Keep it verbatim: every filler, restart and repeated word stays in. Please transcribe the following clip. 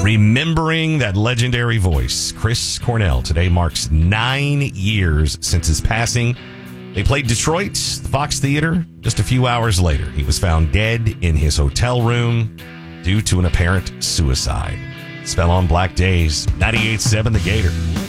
Remembering that legendary voice, Chris Cornell, today marks nine years since his passing. They played Detroit, the Fox Theater. Just a few hours later, he was found dead in his hotel room due to an apparent suicide. Spell on Black Days, ninety-eight point seven The Gator.